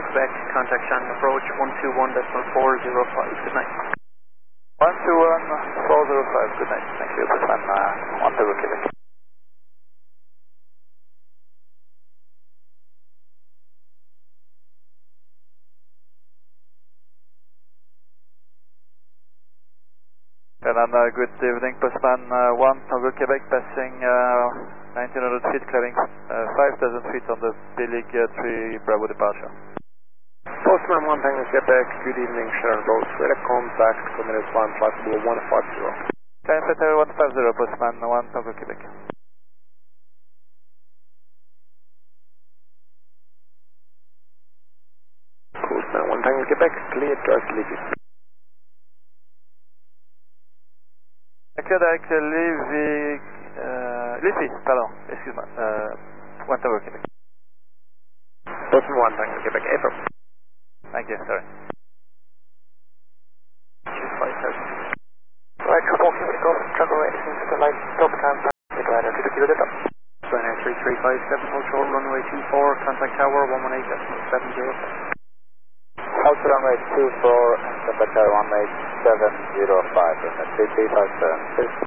Quebec, contact Shannon approach 121.405, good night. 121.405, good night, thank you, Postman 1 Tango Quebec. And good evening, Postman 1 Tango Quebec, passing 1900 feet, clearing 5,000 feet on the Bilig 3 Bravo departure. Postman 1 Tango Quebec, good evening, Sharon Road, radar contact, coordinates 1 flight level 150. Time Peter 150, Postman 1 Tango Quebec. Postman 1 Tango Quebec, clear direct Levy. Clear direct Levy, pardon, excuse-moi, 1 Tango Quebec. Postman 1 Tango Quebec, April. Thank you, sorry. 5,000. Right, walking to Golf, travel racing to the light, double time, Glider to the Kilo Delta. Ryanair 3357, control runway 24, contact tower 118.705. Alpha runway 24, contact tower 18705, 3357,